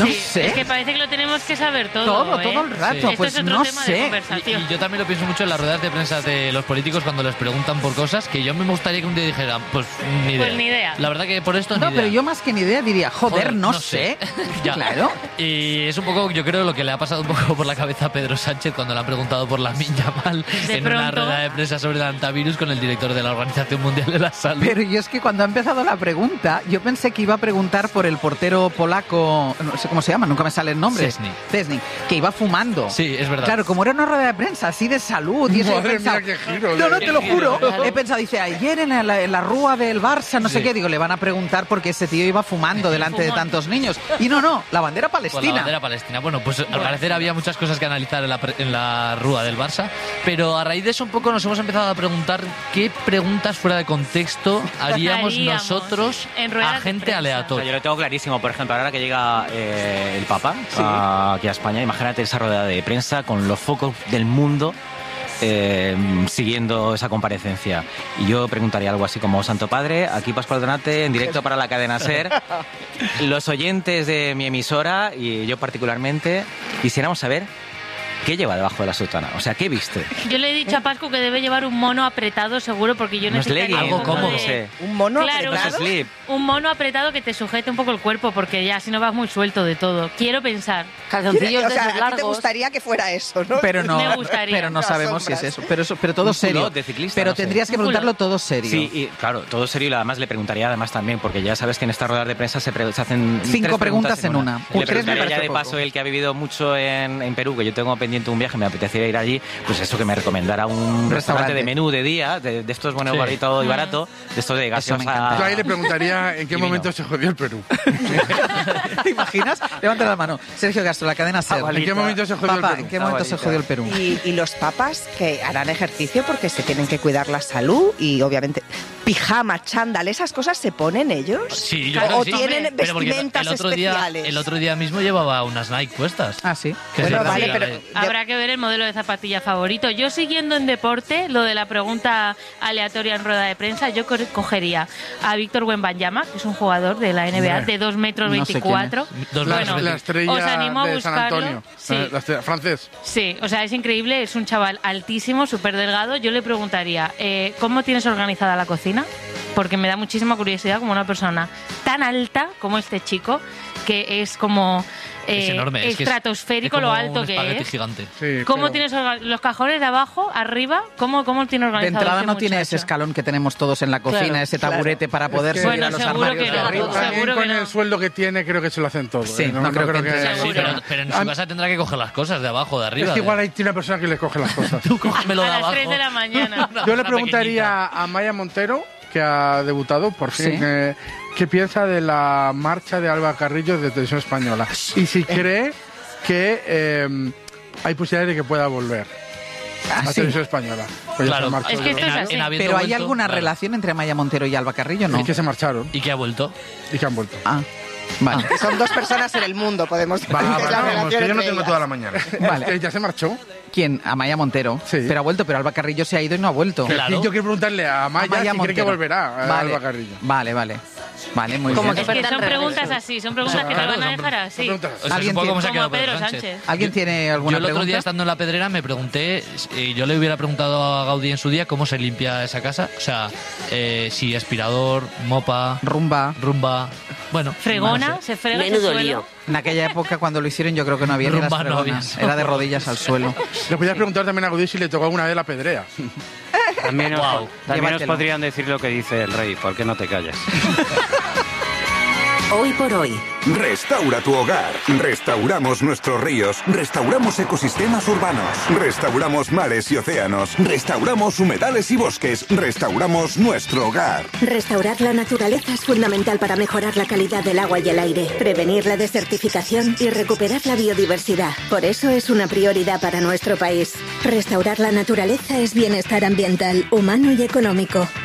No sé. Es que parece que lo tenemos que saber todo. Todo el rato. Esto Pues es otro no tema sé. de conversación. Y yo también lo pienso mucho en las ruedas de prensa de los políticos cuando les preguntan por cosas que yo me gustaría que un día dijeran, pues ni idea. Pues ni idea. La verdad que por esto No, ni idea. pero yo más que ni idea diría, joder, no sé. Ya. Claro. Y es un poco, yo creo, lo que le ha pasado un poco por la cabeza a Pedro Sánchez cuando le han preguntado por la Yamal en una rueda de prensa sobre el antivirus con el director de la Organización Mundial de la Salud. Pero yo es que cuando ha empezado la pregunta, yo pensé que iba a preguntar por el portero polaco, no sé cómo se llama, nunca me sale el nombre. Szczęsny, que iba fumando. Sí, es verdad. Claro, como era una rueda de prensa así de salud. Y eso Madre he pensado, mía, qué giro. no, te lo juro. He pensado, dice, ayer en la rúa del Barça, no sé qué, digo, le van a preguntar porque ese tío iba fumando delante de tantos niños. Y no, la bandera palestina. Pues la bandera palestina. Bueno, pues al parecer había muchas cosas que analizar en la rúa del Barça, pero a raíz de eso un poco nos hemos empezado a preguntar qué preguntas fuera de contexto haríamos nosotros a gente aleatoria. O sea, yo lo tengo clarísimo, por ejemplo, ahora que llega el Papa aquí a España, imagínate esa rueda de prensa con los focos del mundo siguiendo esa comparecencia. Y yo preguntaría algo así como: Santo Padre, aquí Pascual Donate, en directo para la cadena SER. Los oyentes de mi emisora y yo particularmente quisiéramos saber ¿qué lleva debajo de la sotana? O sea, ¿qué viste? Yo le he dicho a Pascu que debe llevar un mono apretado seguro porque yo necesitaría algo cómodo. ¿Un mono claro, apretado? Un mono apretado que te sujete un poco el cuerpo porque ya si no vas muy suelto de todo. Quiero pensar. Calzoncillos de esos largos. A ti te gustaría que fuera eso, ¿no? Pero no, me gustaría. pero no sabemos si es eso. Pero todo serio. De ciclista, pero no sé. tendrías que preguntarlo todo serio. Sí, y claro, todo serio, y además le preguntaría además también, porque ya sabes que en estas ruedas de prensa se hacen 5 preguntas en una. Le preguntaría ya de paso el que ha vivido mucho en Perú, que yo tengo pendiente un viaje, me apetecería ir allí, pues eso, que me recomendara un restaurante de menú de día, de estos buenos barritos y barato, de estos de gaseosa. Yo ahí le preguntaría en qué momento se jodió el Perú. ¿Te imaginas? Levanta la mano. Sergio Castro, la cadena SER. ¿En qué momento se jodió el Perú? ¿En qué momento se jodió el Perú? Y los papas que harán ejercicio porque se tienen que cuidar la salud y obviamente pijama, chándal, esas cosas se ponen ellos. Sí, yo o creo que sí. tienen vestimentas especiales. El otro día mismo llevaba unas Nike puestas. Ah, sí. Bueno, vale, pero habrá que ver el modelo de zapatilla favorito. Yo, siguiendo en deporte, lo de la pregunta aleatoria en rueda de prensa, yo cogería a Víctor Wembanyama, que es un jugador de la NBA de 2 metros 24. Bueno, la estrella os animo a de buscarlo. San Antonio. Sí. La estrella, francés. Sí, o sea, es increíble, es un chaval altísimo, súper delgado. Yo le preguntaría, ¿cómo tienes organizada la cocina? Porque me da muchísima curiosidad como una persona tan alta como este chico, que es como es enorme, estratosférico es lo alto un que es. Gigante. Sí, ¿Cómo tienes los cajones de abajo, arriba? ¿Cómo tiene organizado? De entrada este no tiene muchacho? ese escalón que tenemos todos en la cocina, Claro, ese taburete para poder subir Bueno, a los seguro armarios que de no, arriba. También seguro con que no. el sueldo que tiene creo que se lo hacen todo. Sí, no no creo que que... entre- Sí, pero en su casa tendrá que coger las cosas de abajo, de arriba. Es que igual hay una persona que le coge las cosas. Tú cógemelo de A las abajo. 3 de la mañana. Yo le preguntaría a Maya Montero, que ha debutado por fin, Sí. qué piensa de la marcha de Alba Carrillo de Televisión Española y si cree que hay posibilidades de que pueda volver a sí. Televisión Española. Pues ya Claro. se marchó. Es que esto es así. Pero ¿hay alguna relación entre Maya Montero y Alba Carrillo? No. Y que se marcharon ¿Y que ha vuelto? y que han vuelto. Ah, vale. que son 2 personas en el mundo, podemos decir. Va, que es la vamos, relación que yo no entre tengo ellas. toda la mañana. Vale. Ya se marchó. ¿Quién? A Maya Montero. Sí. Pero ha vuelto, pero Alba Carrillo se ha ido y no ha vuelto. Pero Claro. Yo quiero preguntarle a Maya, si cree que volverá a Vale. Alba Carrillo. Vale, muy Como bien. Es que son preguntas así, son preguntas que te van a dejar así. Preguntas. O sea, es ¿Alguien un poco tiene- como se ha Como quedado Pedro Pedro Sánchez. ¿Alguien tiene alguna Yo el otro pregunta? día estando en la Pedrera me pregunté, yo le hubiera preguntado a Gaudí en su día cómo se limpia esa casa, o sea, si aspirador, mopa, Rumba. bueno, Fregona, no sé. se frega ese Menudo suelo. lío. En aquella época, cuando lo hicieron, yo creo que no había ni las Rumba no había. fregonas. Era de rodillas al suelo. Le podías preguntar también a Gaudí si le tocó alguna vez la pedrea. También, Wow. también os Llévatelo. podrían decir lo que dice el rey, ¿por qué no te callas? Hoy por hoy. Restaura tu hogar. Restauramos nuestros ríos. Restauramos ecosistemas urbanos. Restauramos mares y océanos. Restauramos humedales y bosques. Restauramos nuestro hogar. Restaurar la naturaleza es fundamental para mejorar la calidad del agua y el aire, prevenir la desertificación y recuperar la biodiversidad. Por eso es una prioridad para nuestro país. Restaurar la naturaleza es bienestar ambiental, humano y económico.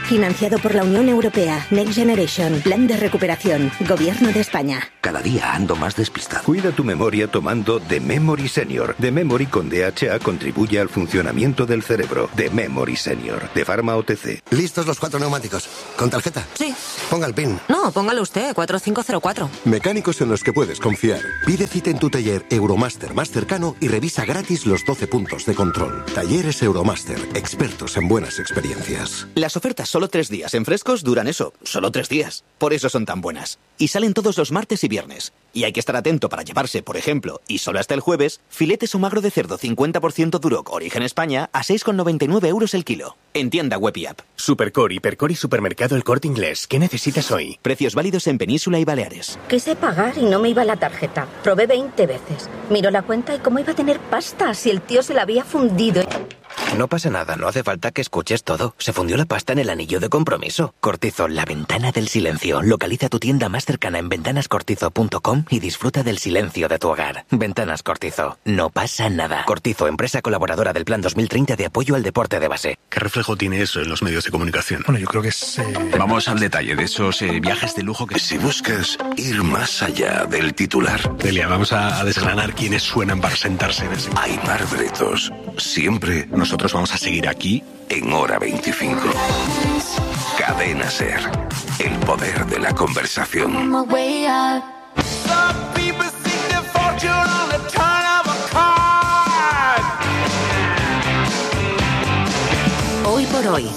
Financiado por la Unión Europea. Next Generation. Plan de recuperación. Gobierno de España. Cada día ando más despistado. Cuida tu memoria tomando The Memory Senior. The Memory con DHA contribuye al funcionamiento del cerebro. The Memory Senior. De Pharma OTC. ¿Listos los 4 neumáticos? ¿Con tarjeta? Sí. Ponga el PIN. No, póngalo usted, 4504. Mecánicos en los que puedes confiar. Pide cita en tu taller Euromaster más cercano y revisa gratis los 12 puntos de control. Talleres Euromaster. Expertos en buenas experiencias. Las ofertas solo 3 días en frescos duran eso, solo 3 días. Por eso son tan buenas. Y salen todos los martes y viernes. Y hay que estar atento para llevarse, por ejemplo, y solo hasta el jueves, filetes o magro de cerdo 50% Duroc, origen España, a 6,99 € el kilo. En tienda web y app. Supercore, Hipercore y Supermercado El Corte Inglés. ¿Qué necesitas hoy? Precios válidos en Península y Baleares. Quise pagar y no me iba la tarjeta. Probé 20 veces. Miró la cuenta y cómo iba a tener pasta si el tío se la había fundido. No pasa nada, no hace falta que escuches todo. Se fundió la pasta en el anillo de compromiso. Cortizo, la ventana del silencio. Localiza tu tienda más cercana en ventanascortizo.com y disfruta del silencio de tu hogar. Ventanas Cortizo. No pasa nada. Cortizo, empresa colaboradora del Plan 2030 de apoyo al deporte de base. ¿Qué reflejo tiene eso en los medios de comunicación? Bueno, yo creo que es... Vamos al detalle de esos viajes de lujo que... Si buscas ir más allá del titular... Delia, vamos a desgranar quiénes suenan para sentarse en ese... Aimar Bretos. Siempre... Nosotros vamos a seguir aquí en Hora 25. Cadena SER. El poder de la conversación. Hoy por hoy.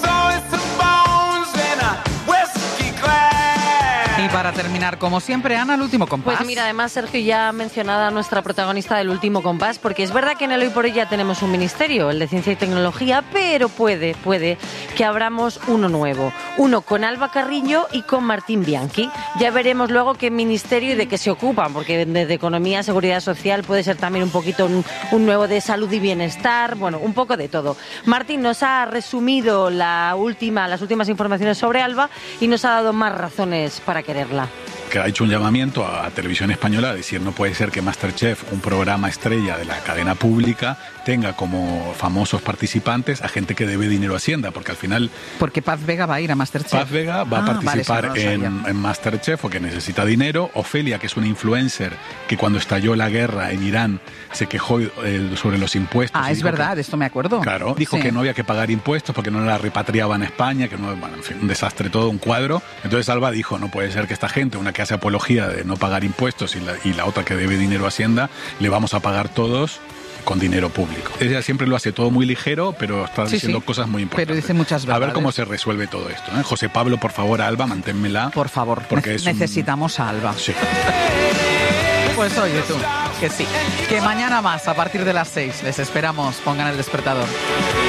Y para terminar, como siempre, Ana, el último compás. Pues mira, además Sergio ya ha mencionado a nuestra protagonista del último compás, porque es verdad que en el Hoy por Hoy ya tenemos un ministerio, el de Ciencia y Tecnología, pero puede que abramos uno nuevo. Uno con Alba Carrillo y con Martín Bianchi. Ya veremos luego qué ministerio y de qué se ocupan, porque desde Economía, Seguridad Social puede ser también un poquito un nuevo de Salud y Bienestar, bueno, un poco de todo. Martín nos ha resumido las últimas informaciones sobre Alba y nos ha dado más razones para quererla. Que ha hecho un llamamiento a Televisión Española a decir no puede ser que MasterChef, un programa estrella de la cadena pública, tenga como famosos participantes a gente que debe dinero a Hacienda, porque al final... Porque Paz Vega va a ir a MasterChef. Paz Vega va a participar en MasterChef, porque necesita dinero. Ofelia, que es una influencer que cuando estalló la guerra en Irán se quejó sobre los impuestos. Es verdad, esto me acuerdo. Claro, dijo que no había que pagar impuestos porque no la repatriaban a España, que no, bueno, en fin, un desastre todo, un cuadro. Entonces Alba dijo, no puede ser que esta gente, una que hace apología de no pagar impuestos y la otra que debe dinero a Hacienda, le vamos a pagar todos con dinero público. Ella siempre lo hace todo muy ligero, pero está diciendo cosas muy importantes. Pero dice muchas verdades. A ver cómo se resuelve todo esto, ¿eh? José Pablo, por favor, a Alba, manténmela. Por favor, porque necesitamos a Alba. Sí. Pues oye tú, que sí. Que mañana más, a partir de las 6, les esperamos. Pongan el despertador.